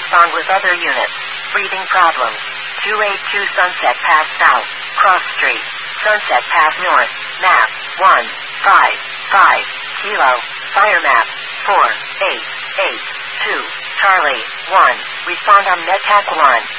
respond with other units. Breathing problems. 282 Sunset Pass South. Cross Street. Sunset Pass North. Map. 155 Kilo. Fire map. 4882 Charlie. 1. Respond on NetTAC 1.